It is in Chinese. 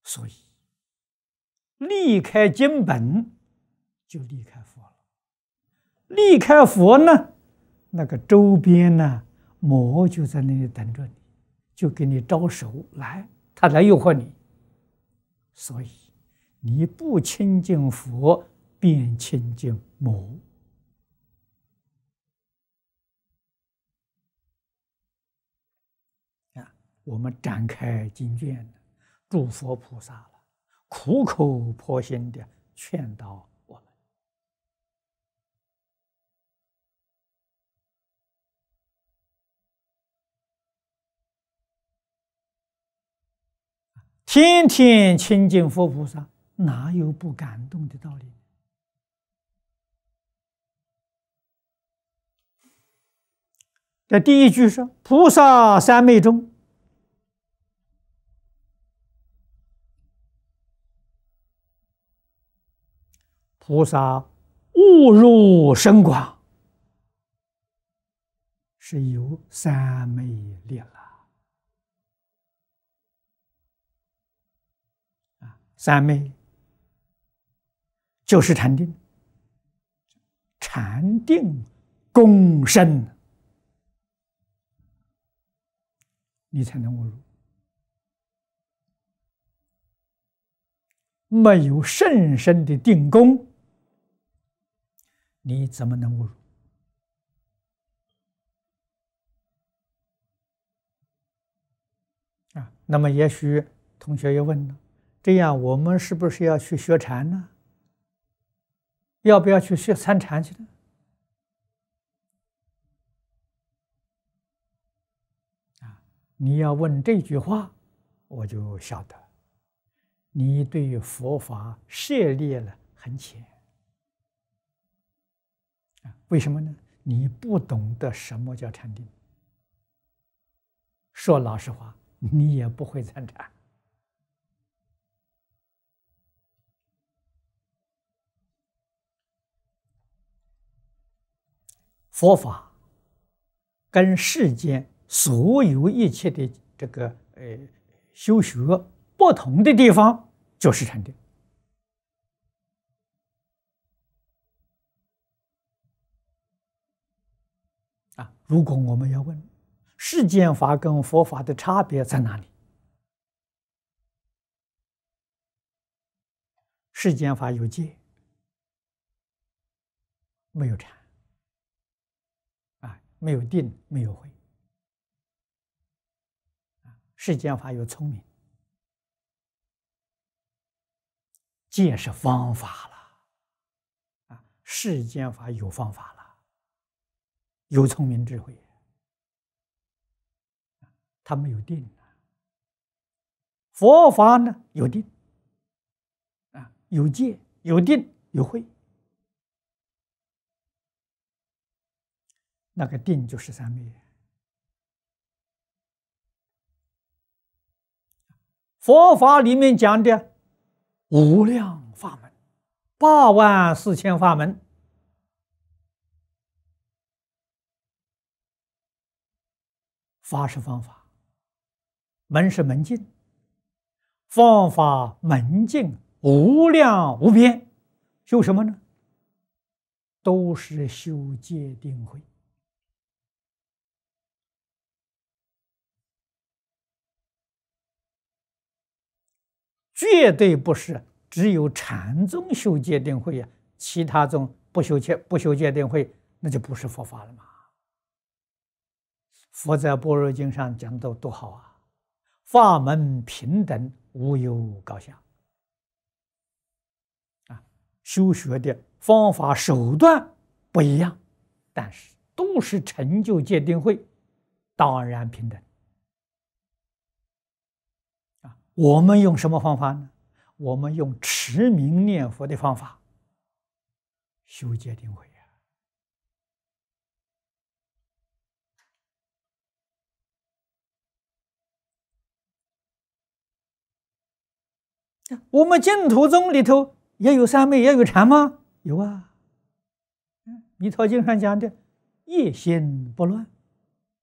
所以离开经本，就离开佛了。离开佛呢，那个周边呢，魔就在那里等着你，就给你招手来，他来诱惑你。所以你不亲近佛，便亲近魔。我们展开经卷，诸佛菩萨了，苦口婆心的劝导我们。天天亲近佛菩萨，哪有不感动的道理？这第一句说：“菩萨三昧中。”菩萨悟入深广，是有三昧力了。三昧就是禅定，禅定共生，你才能悟入。没有甚深的定功，你怎么能悟入？那么也许同学又问了，这样我们是不是要去学禅呢？要不要去学参禅去呢？你要问这句话，我就晓得你对佛法涉猎了很浅。为什么呢？你不懂得什么叫禅定。说老实话，你也不会参禅。佛法跟世间所有一切的这个修学不同的地方，就是禅定。如果我们要问世间法跟佛法的差别在哪里？世间法有戒，没有禅，没有定，没有慧。世间法有聪明，戒是方法了，世间法有方法了，有聪明智慧，它没有定。佛法呢有定，有戒，有定，有慧。那个定就是三昧。佛法里面讲的无量法门，84000法门，法是方法，门是门径，方法门径无量无边，修什么呢？都是修戒定慧。绝对不是只有禅宗修戒定慧其他宗不修戒定慧，那就不是佛法了嘛。佛在般若经上讲的多好啊，法门平等，无有高下。修学的方法手段不一样，但是都是成就戒定慧，当然平等。我们用什么方法呢？我们用持名念佛的方法修戒定慧我们净土宗里头也有三昧，也有禅吗？有啊。弥陀经上讲的，一心不乱。